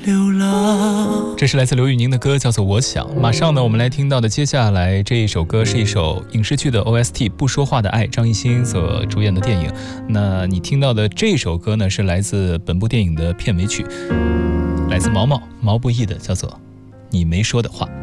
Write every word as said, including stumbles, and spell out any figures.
流浪。 这是来自刘宇宁的歌，叫做《我想》。马上呢，我们来听到的接下来这一首歌是一首影视剧的 O S T， 不说话的爱，张艺兴所主演的电影。那你听到的这首歌呢，是来自本部电影的片尾曲，来自毛毛毛不易的，叫做《你没说的话》。